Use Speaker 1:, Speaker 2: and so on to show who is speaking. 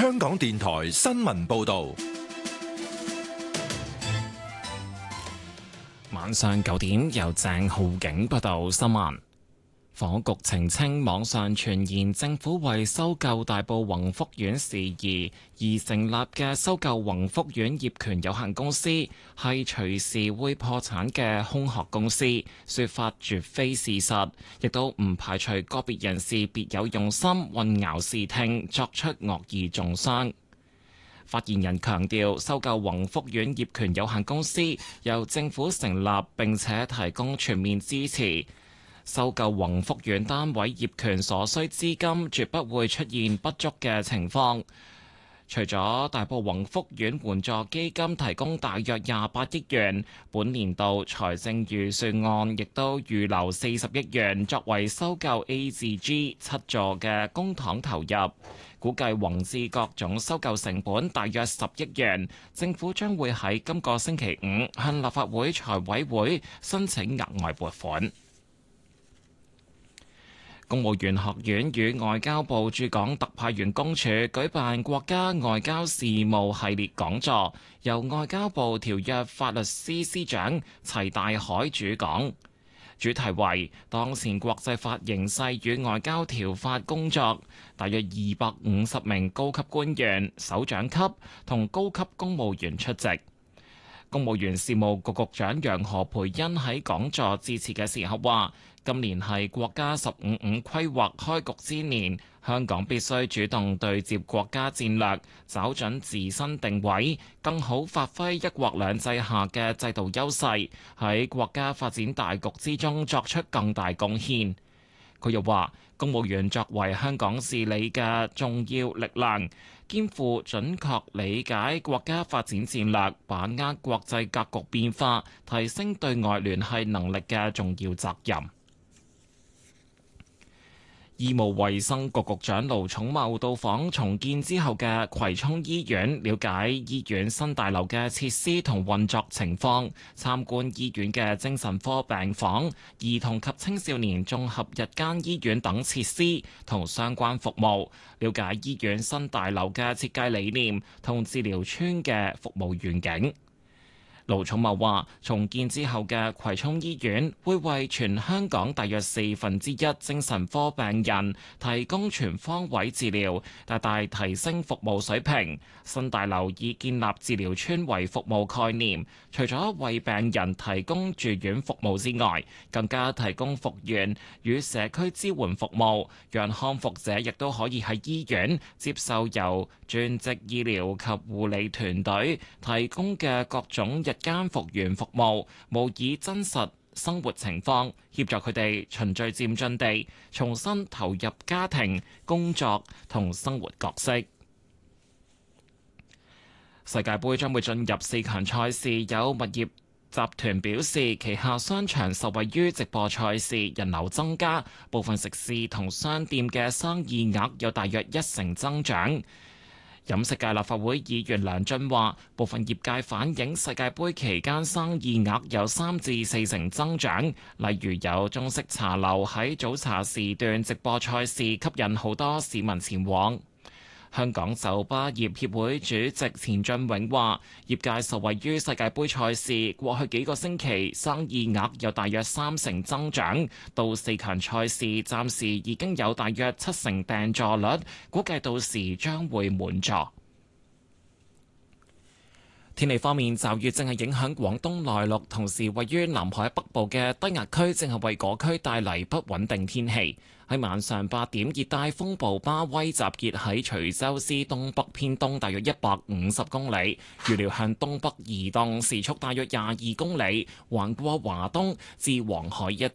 Speaker 1: 香港電台新聞報道。
Speaker 2: 晚上9點，由鄭浩景報道新聞。房屋局澄清，網上傳言政府為收購大埔宏福苑事宜而成立嘅收購宏福苑業權有限公司係隨時會破產嘅空殼公司，說法絕非事實，亦都唔排除個別人士別有用心，混淆視聽，作出惡意中傷。發言人強調，收購宏福苑業權有限公司由政府成立，並且提供全面支持。收購宏福苑單位業權所需資金絕不會出現不足嘅情況。除咗大埔宏福苑援助基金提供大約28億元，本年度財政預算案亦都預留40億元作為收購 A 至 G 7座嘅公帑投入，估計宏致各總收購成本大約10億元。政府將會喺今個星期五向立法會財委會申請額外撥款。公務員學院與外交部駐港特派員公署舉辦國家外交事務系列講座，由外交部條約法律司司長齊大海主講，主題為當前國際法形勢與外交條法工作，大約250名高級官員、首長級同高級公務員出席。公務員事務局局長楊何蓓茵喺講座致辭嘅時候話，今年係國家15/5規劃開局之年，香港必須主動對接國家戰略，找準自身定位，更好發揮一國兩制下嘅制度優勢，喺國家發展大局之中作出更大貢獻。佢又話，公務員作為香港治理嘅重要力量，肩負準確理解國家發展戰略、把握國際格局變化、提升對外聯繫能力嘅重要責任。醫務衛生局局長盧寵茂到訪重建之後嘅葵涌醫院，了解醫院新大樓嘅設施同運作情況，參觀醫院嘅精神科病房、兒童及青少年綜合日間醫院等設施同相關服務，了解醫院新大樓嘅設計理念同治療村嘅服務願景。盧寵茂話：重建之後嘅葵涌醫院會為全香港大約1/4精神科病人提供全方位治療，大大提升服務水平。新大樓以建立治療村為服務概念，除咗為病人提供住院服務之外，更加提供復原與社區支援服務，讓康復者亦都可以喺醫院接受由專職醫療及護理團隊提供嘅各種日間復原服務，模擬真實生活情況，協助佢哋循序漸進地重新投入家庭、工作同生活角色。世界盃將會進入4強賽事，有物業集團表示，旗下商場受惠於直播賽事，人流增加，部分食肆同商店嘅生意額有大約1成增長。飲食界立法會議員梁俊話，部分業界反映世界盃期間生意額有3至4成增長，例如有中式茶樓喺早茶時段直播賽事，吸引好多市民前往。香港酒吧業協會主席錢俊永話，業界受惠於世界盃賽事，過去幾個星期生意額有大約3成增長，到4強賽事暫時已經有大約7成訂座率，估計到時將會滿座。天氣方面，驟雨正係影響廣東內陸，同時位於南海北部嘅低壓區正係為嗰區帶嚟不穩定天氣。喺晚上8點，熱帶風暴巴威集結喺徐州市東北偏東大約150公里，預料向東北移動，時速大約22公里，橫過華東至黃海一帶。